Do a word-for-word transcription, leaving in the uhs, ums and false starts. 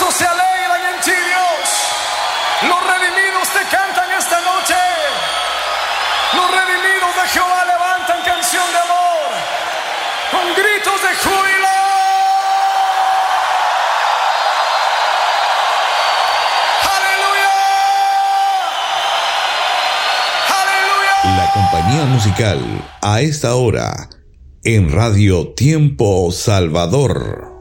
justos se alegran en ti, Dios. Los redimidos te cantan esta noche. Los redimidos de Jehová levantan canción de amor con gritos de júbilo. ¡Aleluya! ¡Aleluya! La compañía musical a esta hora en Radio Tiempo Salvador.